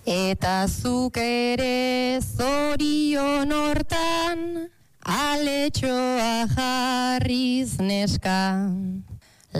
Eta zuk ere zorion hortan, aletxoa jarriz neska.